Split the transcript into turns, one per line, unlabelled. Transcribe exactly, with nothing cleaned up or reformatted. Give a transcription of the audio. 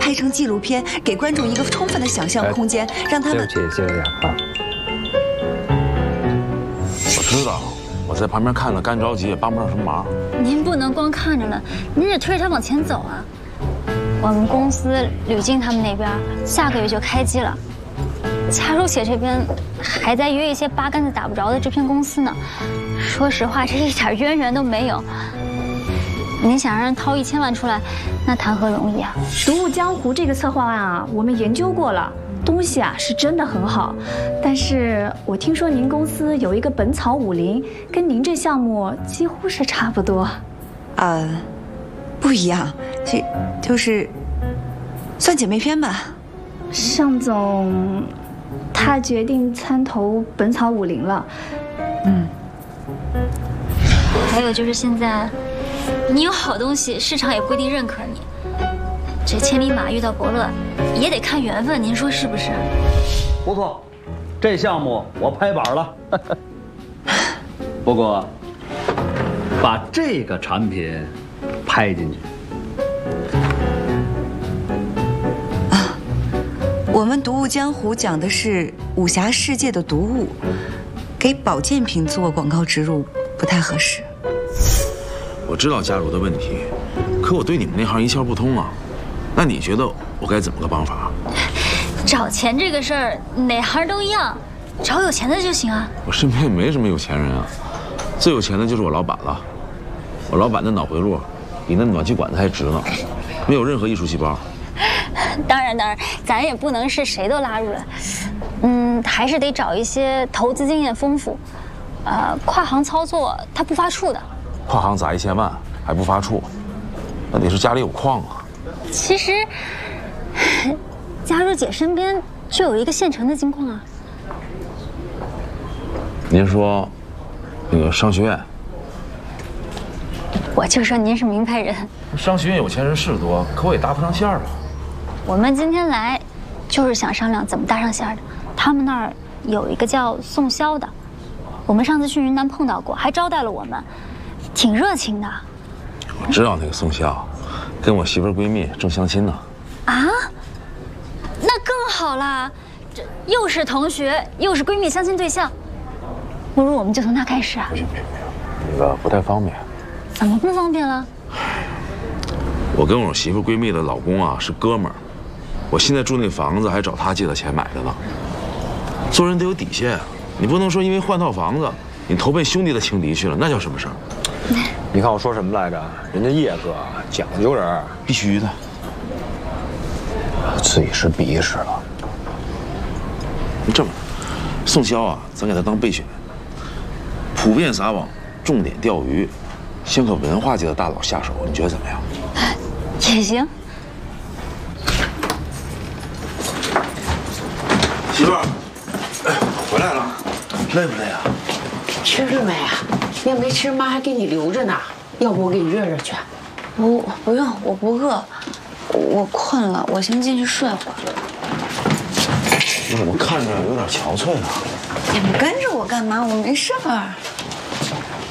拍成纪录片，给观众一个充分的想象空间，让他们。
对不起，谢谢大家啊。
我知道，我在旁边看着干着急，也帮不上什么忙。
您不能光看着了，您得推着他往前走啊。我们公司吕静他们那边下个月就开机了，佳茹姐这边还在约一些八竿子打不着的制片公司呢。说实话，这一点渊源都没有。您想让人掏一千万出来，那谈何容易啊！
《独舞江湖》这个策划案啊，我们研究过了，东西啊是真的很好。但是我听说您公司有一个《本草武林》，跟您这项目几乎是差不多。
呃，不一样，这就是算姐妹篇吧。
尚总，他决定参投《本草武林》了。
嗯。
还有就是现在。你有好东西，市场也不一定认可你。这千里马遇到伯乐，也得看缘分，您说是不是？
不错，这项目我拍板了。不过，把这个产品拍进去
啊，我们《独舞江湖》讲的是武侠世界的毒物，给保健品做广告植入不太合适。
我知道佳茹的问题，可我对你们那行一窍不通啊。那你觉得我该怎么个帮法？
找钱这个事儿，哪行都一样，找有钱的就行啊。
我身边也没什么有钱人啊，最有钱的就是我老板了。我老板的脑回路比那暖气管子还直呢，没有任何艺术细胞。
当然当然，咱也不能是谁都拉入来，嗯，还是得找一些投资经验丰富，呃，跨行操作他不发怵的。
跨行砸一千万还不发怵，那得是家里有矿啊。
其实，佳茹姐身边就有一个现成的金矿啊。
您说，那个商学院？
我就说您是名牌人。
商学院有钱人是多，可我也搭不上线儿啊。
我们今天来，就是想商量怎么搭上线的。他们那儿有一个叫宋潇的，我们上次去云南碰到过，还招待了我们。挺热情的，
我知道那个宋潇，跟我媳妇闺蜜正相亲呢。
啊，那更好啦，这又是同学，又是闺蜜相亲对象，不如我们就从他开始啊。
不行不行不行，那个不太方便。
怎么不方便了？
我跟我媳妇闺蜜的老公啊是哥们儿，我现在住那房子还找他借的钱买的呢。做人得有底线啊，你不能说因为换套房子，你投奔兄弟的情敌去了，那叫什么事儿？
你看我说什么来着？人家叶哥讲究人，
必须的。
自己是鼻屎了。
你这么，宋潇啊，咱给他当备选，普遍撒网，重点钓鱼，先和文化界的大佬下手，你觉得怎么样？
也行。
媳妇儿，哎，回来了，累不累啊？
吃了没啊？你要没吃，妈还给你留着呢。要不我给你热热去？
不，不用，我不饿，我困了，我先进去睡会儿。
你怎么看着有点憔悴呢？
你们跟着我干嘛？我没事儿。